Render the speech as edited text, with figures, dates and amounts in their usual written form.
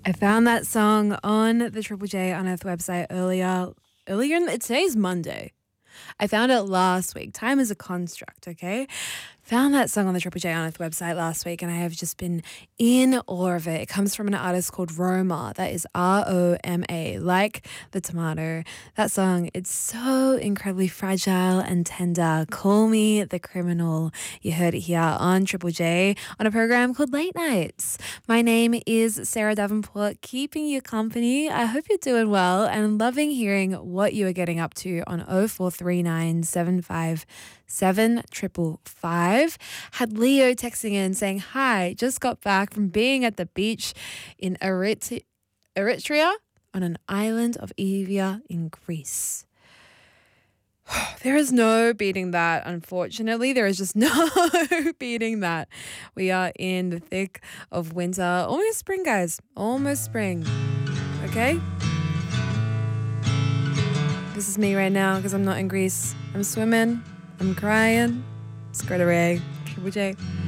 I found that song on the Triple J Unearthed website earlier today's Monday. I found it last week. Time is a construct, okay? Found that song on the Triple J Unearthed website last week and I have just been in awe of it. It comes from an artist called Roma. That is Roma, like the tomato. That song, it's so incredibly fragile and tender. Call Me the Criminal. You heard it here on Triple J on a program called Late Nights. My name is Sarah Davenport, keeping you company. I hope you're doing well and loving hearing what you are getting up to on 0439 757 Had Leo texting in saying, hi, just got back from being at the beach in Eritrea on an island of Evia in Greece. There is no beating that, unfortunately. There is just no beating that. We are in the thick of winter. Almost spring, guys. Almost spring. Okay? This is me right now because I'm not in Greece. I'm swimming. I'm crying. Skirta Ray. Triple J.